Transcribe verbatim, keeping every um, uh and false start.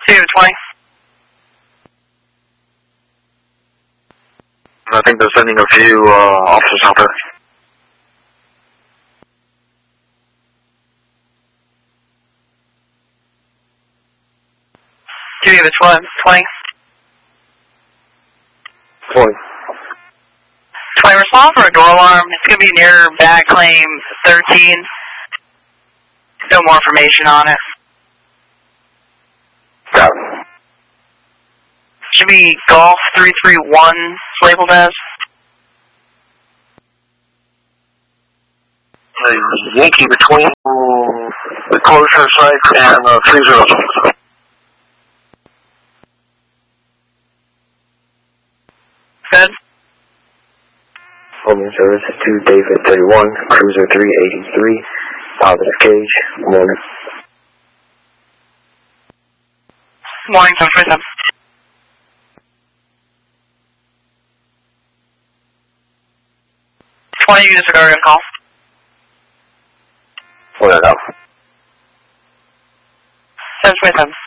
two twenty. I think they're sending a few uh, officers out there. Two David twenty. twenty. twenty, respond for a door alarm. It's going to be near bag claim thirteen. No more information on it. Got it. Should be Golf three three one labeled as. The Yankee between the closure site and uh, three zero six. Good. Home service two David thirty-one, Cruiser three eighty-three, positive gauge, morning. Morning, ten forty-seven. twenty units are going to call. What it up? ten forty-seven.